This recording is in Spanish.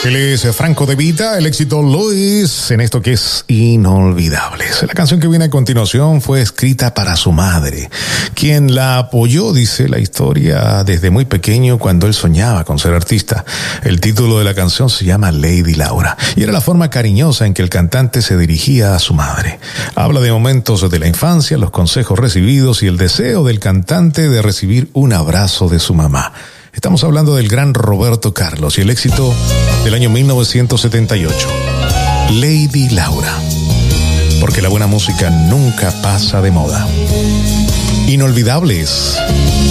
Él es Franco De Vita, el éxito Luis, en esto que es Inolvidables. La canción que viene a continuación fue escrita para su madre, quien la apoyó, dice la historia, desde muy pequeño cuando él soñaba con ser artista. El título de la canción se llama Lady Laura y era la forma cariñosa en que el cantante se dirigía a su madre. Habla de momentos de la infancia, los consejos recibidos y el deseo del cantante de recibir un abrazo de su mamá. Estamos hablando del gran Roberto Carlos y el éxito del año 1978, Lady Laura, porque la buena música nunca pasa de moda. Inolvidables.